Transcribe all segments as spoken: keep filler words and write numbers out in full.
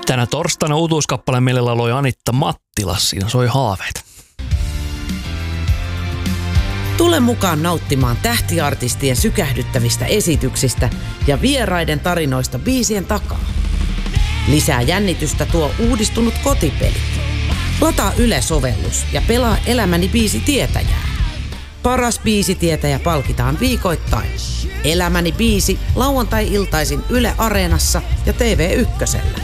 Tänä torstaina uutuuskappaleen meille lauloi Anitta Mattila. Siinä soi Haaveita. Tule mukaan nauttimaan tähtiartistien sykähdyttävistä esityksistä ja vieraiden tarinoista biisien takaa. Lisää jännitystä tuo uudistunut kotipeli. Lataa Yle-sovellus ja pelaa Elämäni biisitietäjää. Paras biisitietäjä palkitaan viikoittain. Elämäni biisi lauantai-iltaisin Yle Areenassa ja T V Ykkösellä.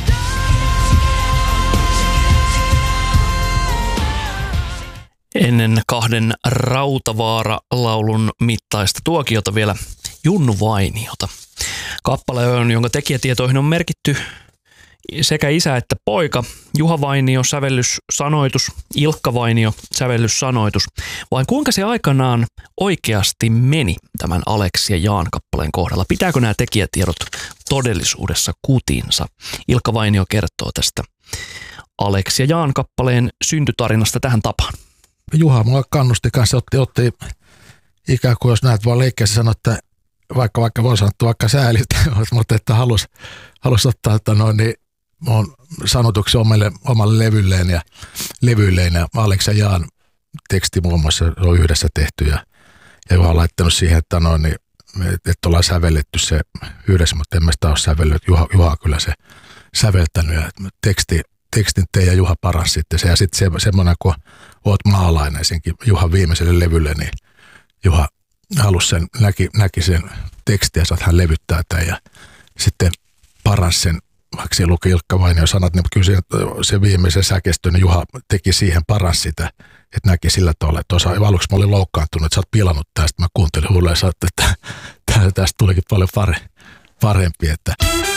Ennen kahden Rautavaara-laulun mittaista tuokiota vielä Junnu Vainiota. Kappale on, jonka tekijätietoihin on merkitty sekä isä että poika. Juha Vainio, sävellyssanoitus, Ilkka Vainio, sävellyssanoitus. Vai kuinka se aikanaan oikeasti meni tämän Aleksi ja Jaan kappaleen kohdalla? Pitääkö nämä tekijätiedot todellisuudessa kutinsa? Ilkka Vainio kertoo tästä Aleksi ja Jaan kappaleen syntytarinasta tähän tapaan. Juha mua kannusti kanssa, otti, otti ikään kuin jos näet vaan leikkeessä sanoa, että vaikka, vaikka voi sanoa, vaikka säälit, mutta että halus, halus ottaa, että no, niin on sanotuksi omalle, omalle levylleen ja levyilleen ja Aleksi ja Jaan teksti muun muassa on yhdessä tehty ja, ja Juha on laittanut siihen, että no niin, että ollaan sävelletty se yhdessä, mutta en mä sitä ole sävellyt. Juha, Juha on kyllä se säveltänyt ja teksti, tekstin te ja Juha paras sitten se ja sitten se, semmoinen, kun oot maalainen senkin Juhan viimeiselle levylle, niin Juha halusi sen, näki, näki sen tekstin ja saat hän levyttää tämän ja sitten paras sen, vaikka se luki Ilkka Vainio sanat, niin kyllä se, se viimeisen säkestö, niin Juha teki siihen paras sitä, että näki sillä tavalla, että osa, aluksi mä olin loukkaantunut, että sä oot pilannut tästä, mä kuuntelin huuleen ja sanoin, että tästä tulikin paljon pare, parempi, että